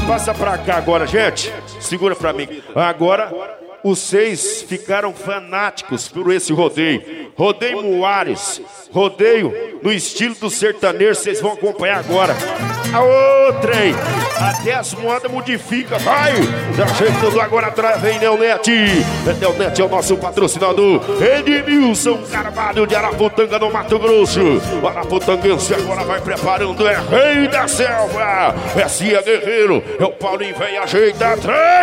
passa pra cá agora, gente. Segura pra mim. Agora, os 6 ficaram fanáticos por esse rodeio. Rodeio Muares. Rodeio no estilo do sertanejo. Vocês vão acompanhar agora. Aô, trem. Até as modas modificam. Vai. Ajeitando agora atrás. Vem Neonete. Neonete é o nosso patrocinador. Edmilson Carvalho de Araputanga, no Mato Grosso. O araputanguense agora vai preparando. É rei da selva. É Cia Guerreiro. É o Paulinho, vem, ajeita. Trem.